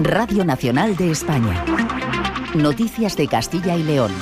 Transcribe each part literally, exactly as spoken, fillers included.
Radio Nacional de España. Noticias de Castilla y León.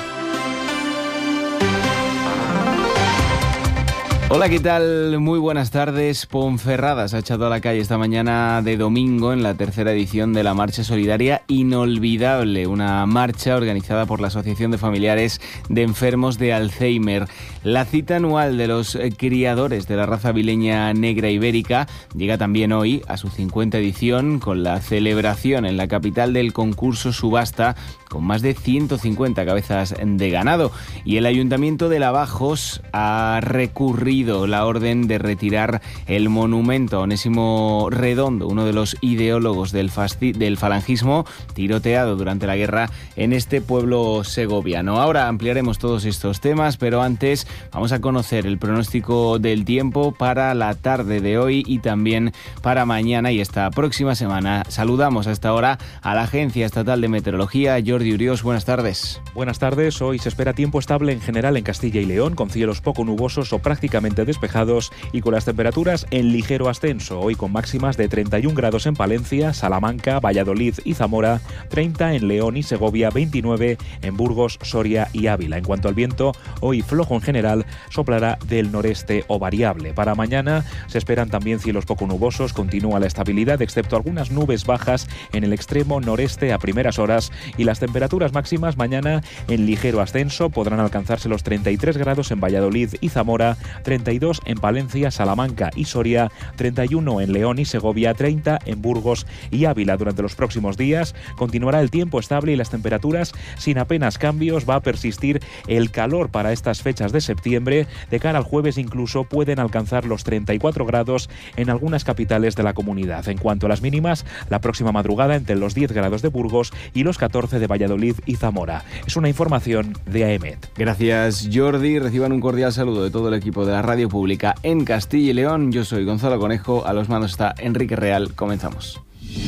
Hola, ¿qué tal? Muy buenas tardes. Ponferrada se ha echado a la calle esta mañana de domingo en la tercera edición de la Marcha Solidaria Inolvidable, una marcha organizada por la Asociación de Familiares de Enfermos de Alzheimer. La cita anual de los criadores de la raza vileña negra ibérica llega también hoy a su cincuenta edición, con la celebración en la capital del concurso subasta con más de ciento cincuenta cabezas de ganado. Y el Ayuntamiento de Lavajos ha recurrido la orden de retirar el monumento a Onésimo Redondo, uno de los ideólogos del, fasci- del falangismo, tiroteado durante la guerra en este pueblo segoviano. Ahora ampliaremos todos estos temas, pero antes vamos a conocer el pronóstico del tiempo para la tarde de hoy y también para mañana y esta próxima semana. Saludamos a esta hora a la Agencia Estatal de Meteorología. Jordi Uriós, buenas tardes. Buenas tardes. Hoy se espera tiempo estable en general en Castilla y León, con cielos poco nubosos o prácticamente despejados y con las temperaturas en ligero ascenso. Hoy con máximas de treinta y un grados en Palencia, Salamanca, Valladolid y Zamora, treinta en León y Segovia, veintinueve en Burgos, Soria y Ávila. En cuanto al viento, hoy flojo en general, soplará del noreste o variable. Para mañana se esperan también cielos poco nubosos, continúa la estabilidad, excepto algunas nubes bajas en el extremo noreste a primeras horas, y las temperaturas máximas mañana en ligero ascenso, podrán alcanzarse los treinta y tres grados en Valladolid y Zamora, treinta y dos en Palencia, Salamanca y Soria, treinta y uno en León y Segovia, treinta en Burgos y Ávila. Durante los próximos días continuará el tiempo estable y las temperaturas sin apenas cambios. Va a persistir el calor para estas fechas de septiembre. De cara al jueves incluso pueden alcanzar los treinta y cuatro grados en algunas capitales de la comunidad. En cuanto a las mínimas, la próxima madrugada entre los diez grados de Burgos y los catorce de Valladolid y Zamora. Es una información de A E M E T. Gracias, Jordi. Reciban un cordial saludo de todo el equipo de la Radio Pública en Castilla y León. Yo soy Gonzalo Conejo, a los mandos está Enrique Real. Comenzamos.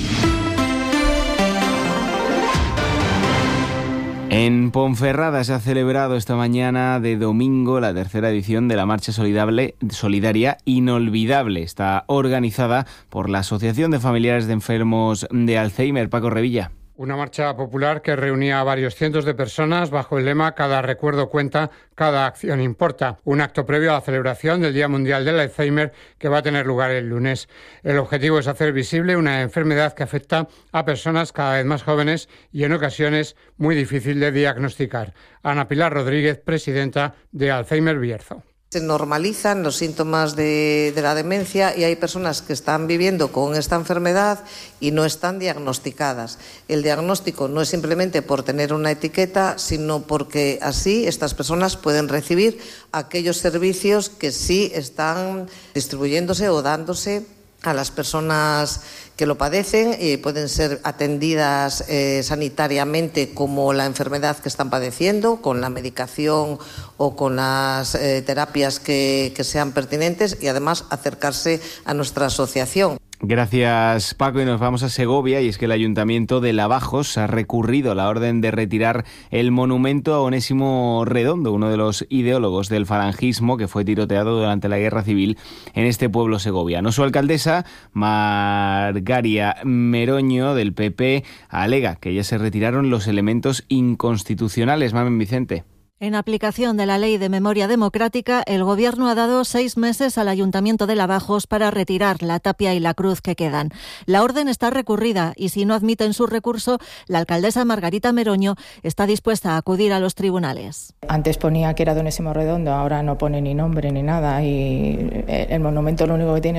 En Ponferrada se ha celebrado esta mañana de domingo la tercera edición de la Marcha Solidaria Inolvidable. Está organizada por la Asociación de Familiares de Enfermos de Alzheimer. Paco Revilla. Una marcha popular que reunía a varios cientos de personas bajo el lema «Cada recuerdo cuenta, cada acción importa». Un acto previo a la celebración del Día Mundial del Alzheimer que va a tener lugar el lunes. El objetivo es hacer visible una enfermedad que afecta a personas cada vez más jóvenes y en ocasiones muy difícil de diagnosticar. Ana Pilar Rodríguez, presidenta de Alzheimer Bierzo. Se normalizan los síntomas de, de la demencia y hay personas que están viviendo con esta enfermedad y no están diagnosticadas. El diagnóstico no es simplemente por tener una etiqueta, sino porque así estas personas pueden recibir aquellos servicios que sí están distribuyéndose o dándose a las personas que lo padecen y pueden ser atendidas eh, sanitariamente como la enfermedad que están padeciendo, con la medicación o con las eh, terapias que, que sean pertinentes y además acercarse a nuestra asociación. Gracias, Paco, y nos vamos a Segovia, y es que el Ayuntamiento de Lavajos ha recurrido a la orden de retirar el monumento a Onésimo Redondo, uno de los ideólogos del falangismo que fue tiroteado durante la Guerra Civil en este pueblo segoviano. Su alcaldesa, Margaria Meroño, del P P, alega que ya se retiraron los elementos inconstitucionales. Mamen Vicente. En aplicación de la Ley de Memoria Democrática, el Gobierno ha dado seis meses al Ayuntamiento de Lavajos para retirar la tapia y la cruz que quedan. La orden está recurrida y si no admiten su recurso, la alcaldesa Margarita Meroño está dispuesta a acudir a los tribunales. Antes ponía que era de Onésimo Redondo, ahora no pone ni nombre ni nada y el monumento lo único que tiene